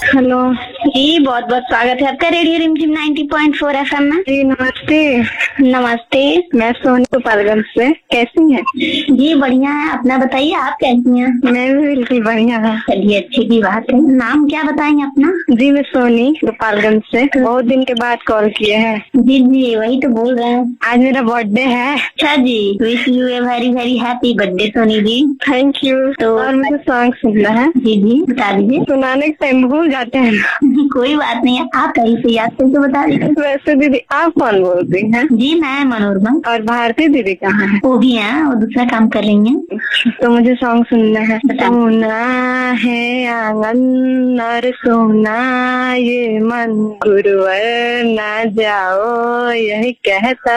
Hello जी, बहुत बहुत स्वागत है आपका रेडियो रिमझिम 90.4 एफएम में। जी नमस्ते। नमस्ते। मैं सोनी गोपालगंज से। कैसी हैं? जी बढ़िया है, अपना बताइए, आप कैसी हैं? मैं भी बिल्कुल बढ़िया हूँ। चलिए, अच्छी की बात है। नाम क्या बताएंगे अपना? जी मैं सोनी गोपालगंज से। बहुत दिन के बाद कॉल किए हैं। जी जी, वही तो बोल रहे हैं। आज मेरा बर्थडे है। अच्छा जी, wish U a very very happy birthday Soni ji. Thank you. तो और मुझे सॉन्ग सुनना है। जी जी, बता दीजिए। सुनाने के टाइम भूल जाते हैं ना। कोई बात नहीं है, आप कहीं से याद करके बता दीजिए। वैसे दीदी आप कौन बोलती हैं? जी मैं मनोरमा। और भारती दीदी कहाँ है? वो भी है, वो दूसरा काम कर रही है। तो मुझे सॉन्ग सुनना है। बता। सोना है आंगन और सोना ये मन, गुरुवर ना जाओ यही कहता